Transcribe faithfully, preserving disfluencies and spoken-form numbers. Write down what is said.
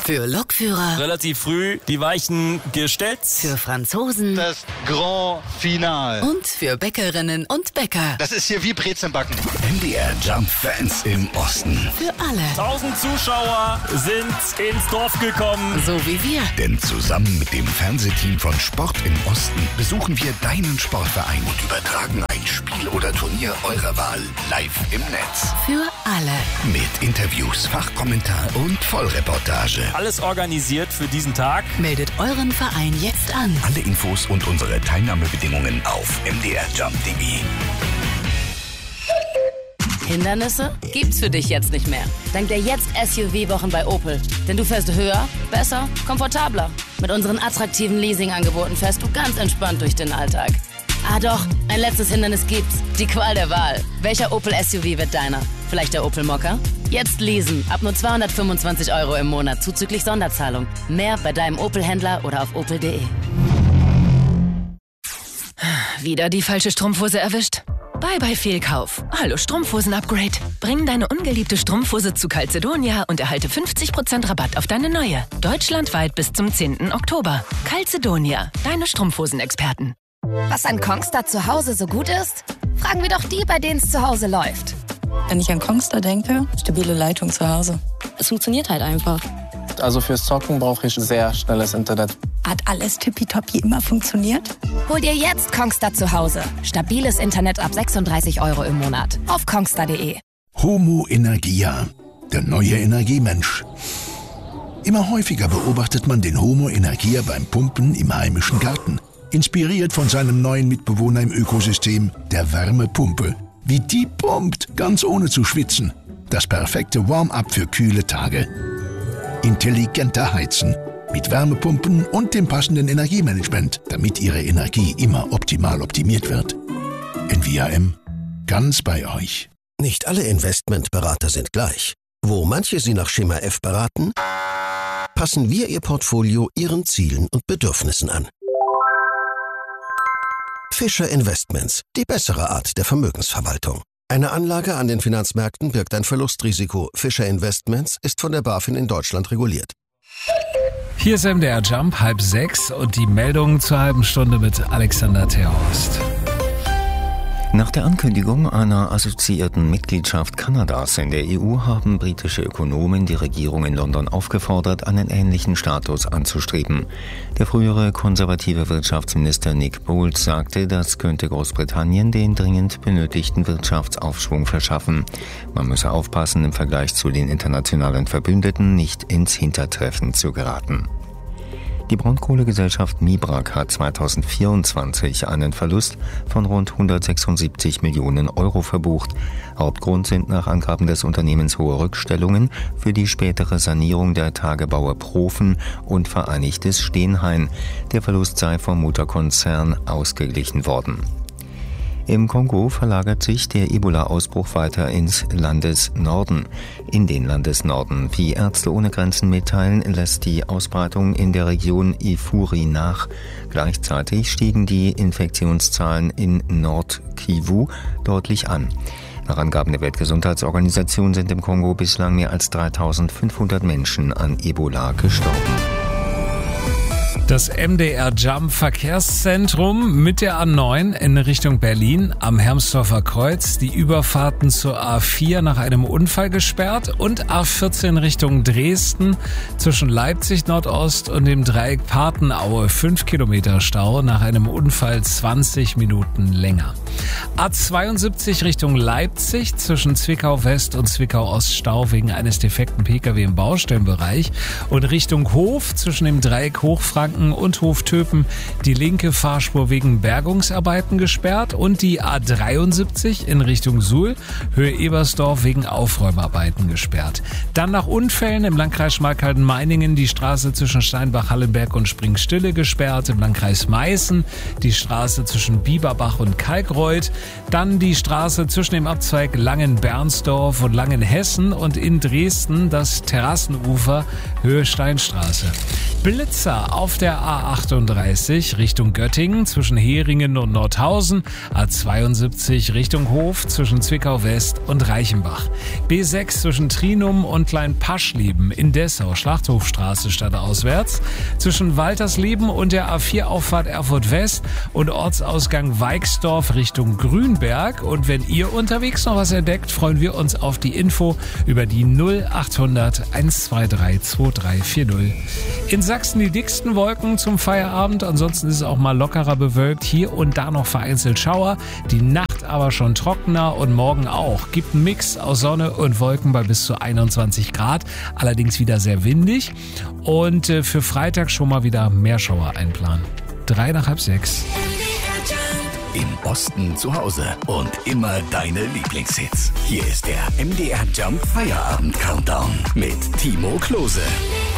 Für Lokführer. Relativ früh die Weichen gestellt. Für Franzosen. Das Grand Finale. Und für Bäckerinnen und Bäcker. Das ist hier wie Brezelnbacken. M D R Jump Fans im Osten. Für alle. Tausend Zuschauer sind ins Dorf gekommen. So wie wir. Denn zusammen mit dem Fernsehteam von Sport im Osten besuchen wir deinen Sportverein und übertragen ein Spiel oder Turnier eurer Wahl live im Netz. Für alle. Mit Interviews, Fachkommentar und Vollreportage. Alles organisiert für diesen Tag. Meldet euren Verein jetzt an. Alle Infos und unsere Teilnahmebedingungen auf m d r jump punkt d e. Hindernisse gibt's für dich jetzt nicht mehr. Dank der jetzt S U V-Wochen bei Opel. Denn du fährst höher, besser, komfortabler. Mit unseren attraktiven Leasingangeboten fährst du ganz entspannt durch den Alltag. Ah doch, ein letztes Hindernis gibt's. Die Qual der Wahl. Welcher Opel S U V wird deiner? Vielleicht der Opel Mokka? Jetzt leasen. Ab nur zweihundertfünfundzwanzig Euro im Monat zuzüglich Sonderzahlung. Mehr bei deinem Opel-Händler oder auf opel punkt d e. Wieder die falsche Strumpfhose erwischt? Bye bye Fehlkauf. Hallo Strumpfhosen-Upgrade. Bring deine ungeliebte Strumpfhose zu Calzedonia und erhalte fünfzig Prozent Rabatt auf deine neue. Deutschlandweit bis zum zehnten Oktober. Calzedonia, deine Strumpfhosen-Experten. Was an Kongstar zu Hause so gut ist? Fragen wir doch die, bei denen es zu Hause läuft. Wenn ich an Kongstar denke, stabile Leitung zu Hause. Es funktioniert halt einfach. Also fürs Zocken brauche ich sehr schnelles Internet. Hat alles tippitoppi immer funktioniert? Hol dir jetzt Kongstar zu Hause. Stabiles Internet ab sechsunddreißig Euro im Monat. Auf kongstar punkt d e. Homo Energia, der neue Energiemensch. Immer häufiger beobachtet man den Homo Energia beim Pumpen im heimischen Garten. Inspiriert von seinem neuen Mitbewohner im Ökosystem, der Wärmepumpe. Wie die pumpt, ganz ohne zu schwitzen. Das perfekte Warm-up für kühle Tage. Intelligenter Heizen. Mit Wärmepumpen und dem passenden Energiemanagement, damit Ihre Energie immer optimal optimiert wird. N V A M, ganz bei euch. Nicht alle Investmentberater sind gleich. Wo manche Sie nach Schema F beraten, passen wir Ihr Portfolio Ihren Zielen und Bedürfnissen an. Fischer Investments, die bessere Art der Vermögensverwaltung. Eine Anlage an den Finanzmärkten birgt ein Verlustrisiko. Fischer Investments ist von der BaFin in Deutschland reguliert. Hier ist M D R Jump, halb sechs und die Meldungen zur halben Stunde mit Alexander Terhorst. Nach der Ankündigung einer assoziierten Mitgliedschaft Kanadas in der E U haben britische Ökonomen die Regierung in London aufgefordert, einen ähnlichen Status anzustreben. Der frühere konservative Wirtschaftsminister Nick Boles sagte, das könnte Großbritannien den dringend benötigten Wirtschaftsaufschwung verschaffen. Man müsse aufpassen, im Vergleich zu den internationalen Verbündeten nicht ins Hintertreffen zu geraten. Die Braunkohlegesellschaft Mibrak hat zweitausendvierundzwanzig einen Verlust von rund hundertsechsundsiebzig Millionen Euro verbucht. Hauptgrund sind nach Angaben des Unternehmens hohe Rückstellungen für die spätere Sanierung der Tagebaue Profen und Vereinigtes Steenhain. Der Verlust sei vom Mutterkonzern ausgeglichen worden. Im Kongo verlagert sich der Ebola-Ausbruch weiter ins Landesnorden. In den Landesnorden, wie Ärzte ohne Grenzen mitteilen, lässt die Ausbreitung in der Region Ituri nach. Gleichzeitig stiegen die Infektionszahlen in Nord-Kivu deutlich an. Nach Angaben der Weltgesundheitsorganisation sind im Kongo bislang mehr als dreitausendfünfhundert Menschen an Ebola gestorben. Das M D R Jump Verkehrszentrum mit der A neun in Richtung Berlin am Hermsdorfer Kreuz, die Überfahrten zur A vier nach einem Unfall gesperrt und A vierzehn Richtung Dresden zwischen Leipzig Nordost und dem Dreieck Patenaue fünf Kilometer Stau nach einem Unfall zwanzig Minuten länger. A zweiundsiebzig Richtung Leipzig zwischen Zwickau West und Zwickau Ost Stau wegen eines defekten Pkw im Baustellenbereich und Richtung Hof zwischen dem Dreieck Hochfranken und Hoftöpen die linke Fahrspur wegen Bergungsarbeiten gesperrt und die A dreiundsiebzig in Richtung Suhl, Höhe Ebersdorf wegen Aufräumarbeiten gesperrt. Dann nach Unfällen im Landkreis Schmalkalden-Meiningen die Straße zwischen Steinbach-Hallenberg und Springstille gesperrt, im Landkreis Meißen die Straße zwischen Bieberbach und Kalkreuth, dann die Straße zwischen dem Abzweig Langen-Bernsdorf und Langenhessen und in Dresden das Terrassenufer Höhe Steinstraße. Blitzer auf der A achtunddreißig Richtung Göttingen zwischen Heringen und Nordhausen, A zweiundsiebzig Richtung Hof zwischen Zwickau West und Reichenbach, B sechs zwischen Trinum und Kleinpaschleben in Dessau, Schlachthofstraße stadtauswärts, zwischen Waltersleben und der A vier Auffahrt Erfurt West und Ortsausgang Weixdorf Richtung Grünberg. Und wenn ihr unterwegs noch was entdeckt, freuen wir uns auf die Info über die null achthundert eins zwei drei zwei drei vier null. In Sachsen die dicksten Wolken zum Feierabend, ansonsten ist es auch mal lockerer bewölkt, hier und da noch vereinzelt Schauer, die Nacht aber schon trockener und morgen auch. Gibt einen Mix aus Sonne und Wolken bei bis zu einundzwanzig Grad, allerdings wieder sehr windig und äh, für Freitag schon mal wieder mehr Schauer einplanen. Drei nach halb sechs. Im Osten zu Hause und immer deine Lieblingshits. Hier ist der M D R Jump Feierabend Countdown mit Timo Klose.